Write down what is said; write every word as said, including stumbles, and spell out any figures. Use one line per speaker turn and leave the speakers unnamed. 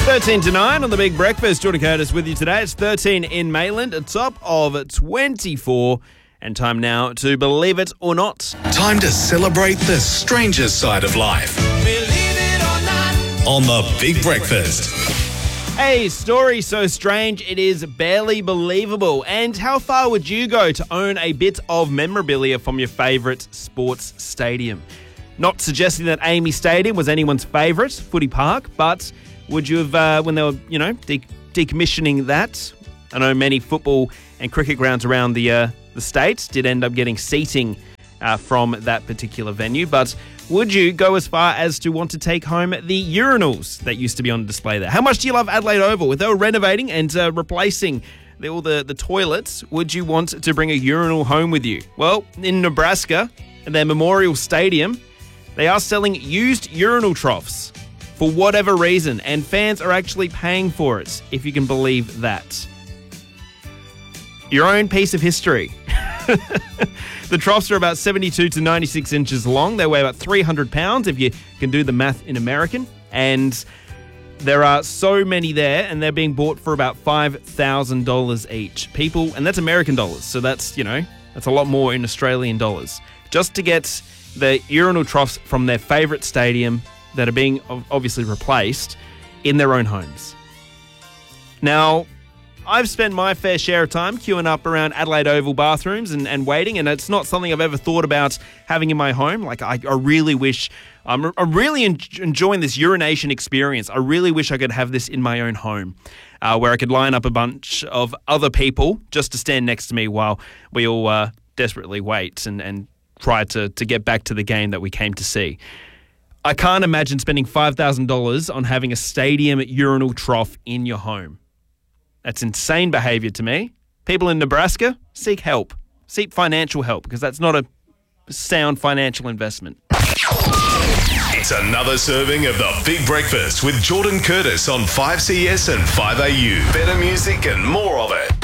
thirteen to nine on the Big Breakfast. Jordan Curtis with you today. It's thirteen in Maitland, a top of twenty-four. And time now to Believe It or Not.
Time to celebrate the stranger side of life. Believe it or not. On the Big Breakfast.
A story so strange it is barely believable. And how far would you go to own a bit of memorabilia from your favourite sports stadium? Not suggesting that Amy Stadium was anyone's favourite footy park, but would you have, uh, when they were, you know, de- decommissioning that? I know many football and cricket grounds around the uh, the state did end up getting seating uh, from that particular venue, but would you go as far as to want to take home the urinals that used to be on display there? How much do you love Adelaide Oval? If they were renovating and uh, replacing the, all the, the toilets, would you want to bring a urinal home with you? Well, in Nebraska, at their Memorial Stadium, they are selling used urinal troughs for whatever reason, and fans are actually paying for it, if you can believe that. Your own piece of history. The troughs are about seventy-two to ninety-six inches long. They weigh about three hundred pounds, if you can do the math in American. And there are so many there, and they're being bought for about five thousand dollars each. People, and that's American dollars, so that's, you know, that's a lot more in Australian dollars. Just to get the urinal troughs from their favourite stadium that are being obviously replaced in their own homes. Now, I've spent my fair share of time queuing up around Adelaide Oval bathrooms and, and waiting, and it's not something I've ever thought about having in my home. Like, I, I really wish, I'm, I'm really en- enjoying this urination experience. I really wish I could have this in my own home, uh, where I could line up a bunch of other people just to stand next to me while we all uh, desperately wait and, and try to, to get back to the game that we came to see. I can't imagine spending five thousand dollars on having a stadium urinal trough in your home. That's insane behaviour to me. People in Nebraska, seek help. Seek financial help, because that's not a sound financial investment.
It's another serving of the Big Breakfast with Jordan Curtis on five C S and five A U. Better music and more of it.